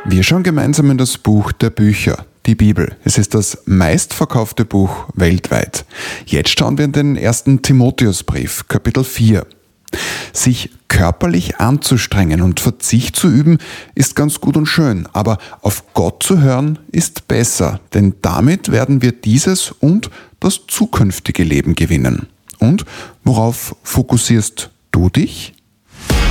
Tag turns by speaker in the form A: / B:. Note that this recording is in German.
A: Wir schauen gemeinsam in das Buch der Bücher, die Bibel. Es ist das meistverkaufte Buch weltweit. Jetzt schauen wir in den 1. Timotheusbrief, Kapitel 4. Sich körperlich anzustrengen und Verzicht zu üben, ist ganz gut und schön, aber auf Gott zu hören ist besser, denn damit werden wir dieses und das zukünftige Leben gewinnen. Und worauf fokussierst du dich?